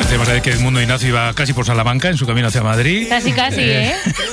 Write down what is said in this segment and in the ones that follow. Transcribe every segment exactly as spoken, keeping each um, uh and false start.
Decíamos que Edmundo Ignacio iba casi por Salamanca en su camino hacia Madrid. Casi, casi, ¿eh?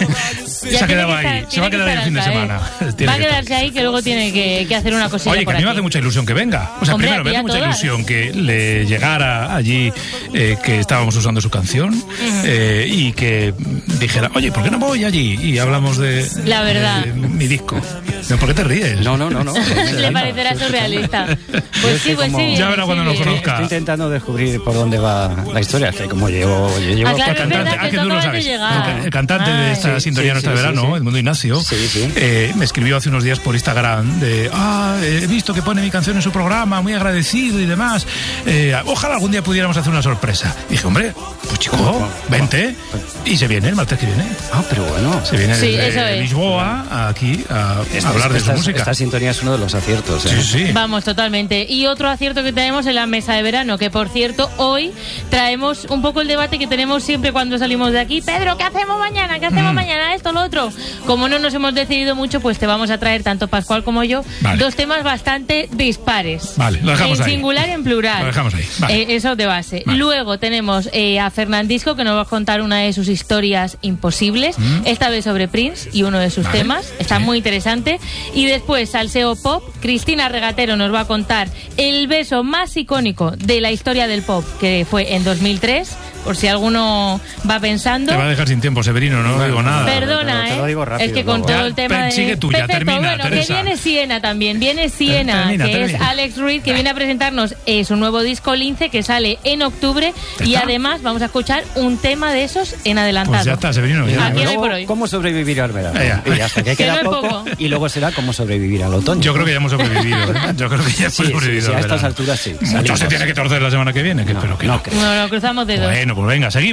Se ha quedado ahí. Estar, se va a quedar ahí el fin de semana. Va a quedarse ahí que luego tiene que, que hacer una cosilla. Oye, que a mí me hace mucha ilusión que venga. O sea, Hombre, primero me hace mucha todas. ilusión que le llegara allí eh, que estábamos usando su canción uh-huh. eh, y que dijera, oye, ¿por qué no voy allí? Y hablamos de, La verdad. de, de mi disco. ¿Por qué te ríes? No, no, no. no. Le parecerá surrealista. Pues sí, pues sí. Ya verá cuando nos conozca. Estoy intentando descubrir por dónde va la historia, que como llevo... yo llevo ah, claro, el cantante, que ah, que tú lo sabes. El, el cantante Ay. de esta sí, sintonía sí, nuestra sí, verano, sí, sí. Edmundo Ignacio, sí, sí. Eh, me escribió hace unos días por Instagram de, ah, he visto que pone mi canción en su programa, muy agradecido y demás. Eh, ojalá algún día pudiéramos hacer una sorpresa. Y dije, hombre, pues chico, vente. Y se viene el martes que viene. Ah, pero bueno. Se viene sí, desde Lisboa aquí a, esta, a hablar de esta, su música. Esta sintonía es uno de los aciertos. ¿eh? Sí, sí. Vamos, totalmente. Y otro acierto que tenemos en la mesa de verano, que por cierto, hoy traemos un poco el debate que tenemos siempre cuando salimos de aquí. Pedro, ¿qué hacemos mañana? ¿Qué hacemos mm. mañana? Esto, lo otro. Como no nos hemos decidido mucho, pues te vamos a traer, tanto Pascual como yo, vale. dos temas bastante dispares. Vale, lo dejamos en ahí. En singular y en plural. Lo dejamos ahí. Vale. Eh, eso de base. Vale. Luego tenemos eh, a Fernandisco, que nos va a contar una de sus historias imposibles, mm. esta vez sobre Prince y uno de sus vale. temas. Está sí. muy interesante. Y después, salseo pop, Cristina Regatero nos va a contar el beso más icónico de la historia del pop, que fue en dos mil tres, por si alguno va pensando. Te va a dejar sin tiempo, Severino, no, no digo nada. Perdona, te lo, te lo digo rápido, ¿eh? Es que con luego. todo el tema ya, de... sigue tuya, Perfecto, termina, bueno, Teresa. que viene Siena también, viene Siena, termina, que termina. es Alex Ruiz, que viene a presentarnos eh, su nuevo disco Lince, que sale en octubre, y además vamos a escuchar un tema de esos en adelantado. Pues ya está, Severino. Ya. Aquí luego, por hoy. ¿Cómo sobrevivir al verano? Ya, ya. Y hasta que queda no poco, poco. Y luego será cómo sobrevivir al otoño. Yo creo que ya hemos sobrevivido. ¿eh? Yo creo que ya hemos sí, sobrevivido. Sí, sí, a estas verano. alturas sí. Mucho Salimos. se tiene que torcer la semana que viene, que no, espero que no. no. Creo. No, no, cruzamos dedos. Bueno, pues venga, seguimos.